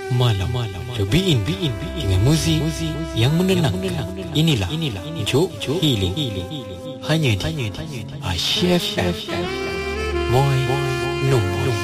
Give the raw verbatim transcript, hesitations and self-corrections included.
malam-malam. Cobain dengan muzik yang menenangkan. Inilah Jok Healing hanya di Asia F M. Moi Nombor